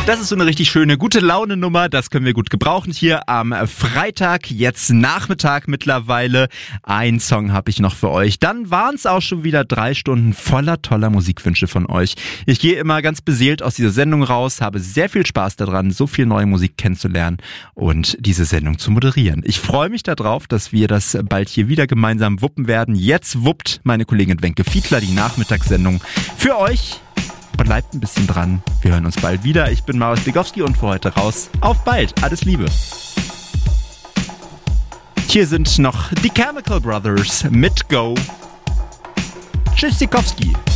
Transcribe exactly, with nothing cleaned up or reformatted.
Das ist so eine richtig schöne, gute Laune-Nummer. Das können wir gut gebrauchen hier am Freitag, jetzt Nachmittag mittlerweile. Ein Song habe ich noch für euch. Dann waren es auch schon wieder drei Stunden voller toller Musikwünsche von euch. Ich gehe immer ganz beseelt aus dieser Sendung raus, habe sehr viel Spaß daran, so viel neue Musik kennenzulernen und diese Sendung zu moderieren. Ich freue mich darauf, dass wir das bald hier wieder gemeinsam wuppen werden. Jetzt wuppt meine Kollegin Wenke Fiedler die Nachmittagssendung für euch. Bleibt ein bisschen dran. Wir hören uns bald wieder. Ich bin Marius Bigowski und für heute raus. Auf bald. Alles Liebe. Hier sind noch die Chemical Brothers mit Go. Tschüssikowski.